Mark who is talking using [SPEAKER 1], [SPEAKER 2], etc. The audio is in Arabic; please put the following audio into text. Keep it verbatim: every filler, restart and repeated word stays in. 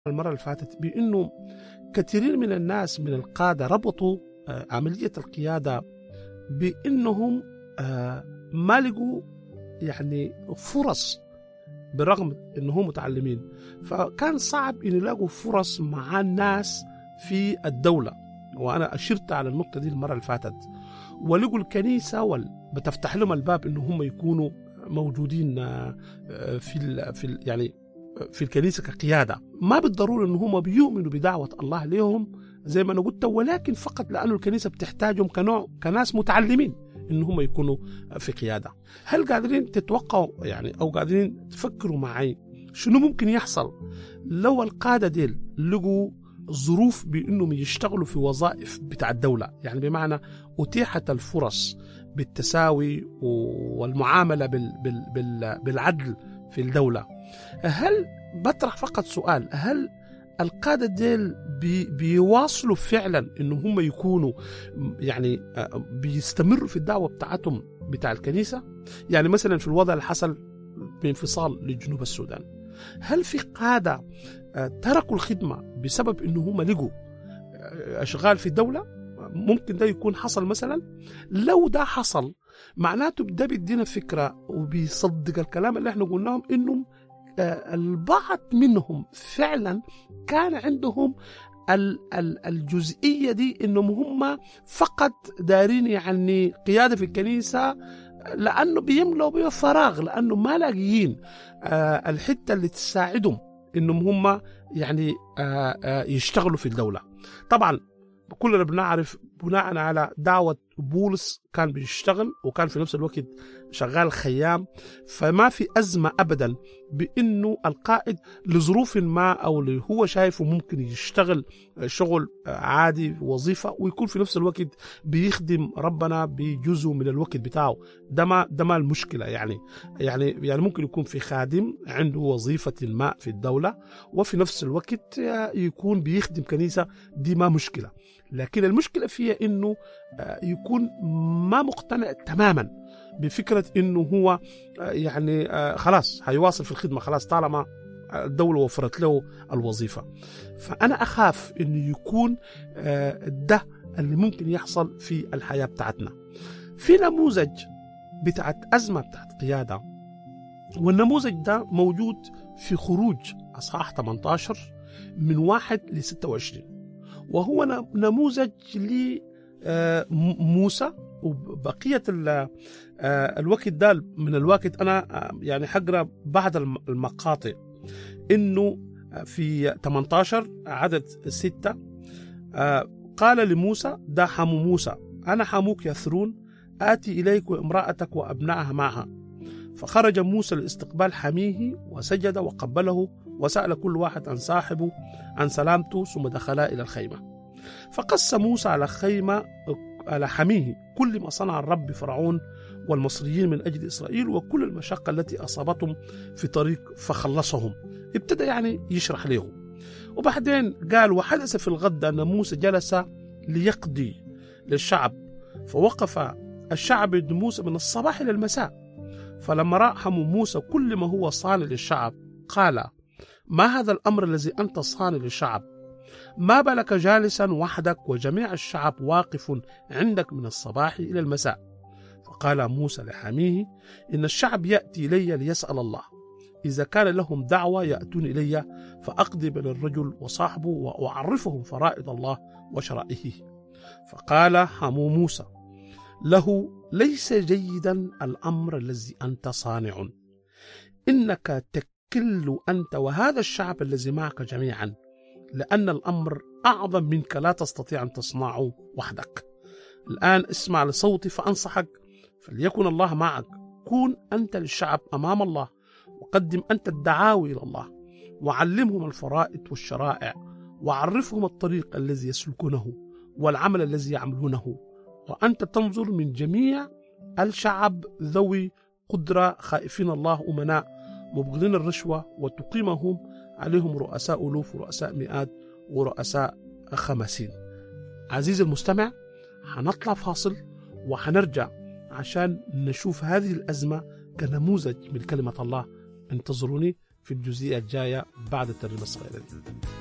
[SPEAKER 1] المرة اللي فاتت بأنه كثيرين من الناس من القادة ربطوا آه، عملية القيادة بأنهم آه، ما لقوا يعني فرص برغم أنهم متعلمين، فكان صعب أن يلاقوا فرص مع الناس في الدولة. وأنا أشرت على النقطة دي المرة اللي فاتت، ولقوا الكنيسة وال... بتفتح لهم الباب أنه هم يكونوا موجودين في ال... في ال... يعني في الكنيسة كقيادة. ما بالضرورة أنه هم بيؤمنوا بدعوة الله لهم زي ما أنا قلت، ولكن فقط لأنه الكنيسة بتحتاجهم كنوع كناس متعلمين إن هم يكونوا في قيادة. هل قادرين تتوقعوا يعني أو قادرين تفكروا معي شنو ممكن يحصل لو القادة ديل لقوا ظروف بأنهم يشتغلوا في وظائف بتاع الدولة؟ يعني بمعنى أتيحت الفرص بالتساوي والمعاملة بال بال بال بالعدل في الدولة. هل بطرح فقط سؤال، هل القادة ديل بي بيواصلوا فعلا إنه هم يكونوا يعني بيستمروا في الدعوة بتاعتهم بتاع الكنيسة؟ يعني مثلا في الوضع اللي حصل بانفصال لجنوب السودان، هل في قادة تركوا الخدمة بسبب إنه هم لقوا أشغال في الدولة؟ ممكن ده يكون حصل مثلا. لو ده حصل معناته ده بيدينا فكرة وبيصدق الكلام اللي احنا قلناهم، إنهم البعض منهم فعلا كان عندهم الجزئية دي، إنهم هم فقط دارين يعني قيادة في الكنيسة لأنه بيملوا بيه فراغ، لأنه ما لاقيين الحتة اللي تساعدهم إنهم هم يعني يشتغلوا في الدولة. طبعا كلنا بنعرف بناء على دعوة بولس كان بيشتغل وكان في نفس الوقت شغال خيام، فما في أزمة أبدا بأنه القائد لظروف ما أو اللي هو شايفه ممكن يشتغل شغل عادي وظيفة ويكون في نفس الوقت بيخدم ربنا بجزء من الوقت بتاعه. ده ما ده ما المشكلة يعني يعني يعني ممكن يكون في خادم عنده وظيفة ما في الدولة وفي نفس الوقت يكون بيخدم كنيسة، دي ما مشكلة. لكن المشكلة فيها إنه يكون ما مقتنع تماما بفكرة إنه هو يعني خلاص هيواصل في الخدمة خلاص طالما الدولة وفرت له الوظيفة. فأنا أخاف إنه يكون ده اللي ممكن يحصل في الحياة بتاعتنا. في نموذج بتاعت أزمة بتاعت قيادة، والنموذج ده موجود في خروج أصحاح ثمانية عشر من واحد لستة وعشرين، وهو نموذج لموسى. وبقية الوقت ده من الوقت أنا يعني حقرأ بعض المقاطع. إنه في ثمانية عشر عدد ستة قال لموسى ده حمو موسى: أنا حموك يثرون، آتي إليك وامرأتك وأبنائها معها. فخرج موسى لاستقبال حميه وسجد وقبله وسأل كل واحد عن صاحبه عن سلامته، ثم دخلا إلى الخيمة. فقص موسى على خيمة على حميه كل ما صنع الرب فرعون والمصريين من أجل إسرائيل وكل المشقة التي أصابتهم في طريق فخلصهم. ابتدى يعني يشرح لهم، وبعدين قال: وحدث في الغد أن موسى جلس ليقضي للشعب، فوقف الشعب يد موسى من الصباح إلى المساء. فلما رأى حمو موسى كل ما هو صانع للشعب قال: ما هذا الأمر الذي أنت صانع للشعب؟ ما بالك جالسا وحدك وجميع الشعب واقف عندك من الصباح إلى المساء؟ فقال موسى لحميه: إن الشعب يأتي إلي ليسأل الله، إذا كان لهم دعوة يأتون إلي فأقضي بين الرجل وصاحبه وأعرفهم فرائض الله وشرائعه. فقال حمو موسى له: ليس جيدا الأمر الذي أنت صانع، إنك تكل أنت وهذا الشعب الذي معك جميعا، لأن الأمر أعظم منك لا تستطيع أن تصنعه وحدك. الآن اسمع لصوتي فأنصحك، فليكن الله معك. كون أنت للشعب أمام الله، وقدم أنت الدعاوي إلى الله، وعلمهم الفرائض والشرائع، وعرفهم الطريق الذي يسلكونه والعمل الذي يعملونه. وأنت تنظر من جميع الشعب ذوي قدرة خائفين الله أمناء مبغضين الرشوة، وتقيمهم عليهم رؤساء ألوف ورؤساء مئات ورؤساء خمسين. عزيزي المستمع، هنطلع فاصل وحنرجع عشان نشوف هذه الأزمة كنموذج من كلمة الله. انتظروني في الجزئية الجاية بعد الترجمة الصغيرة دي.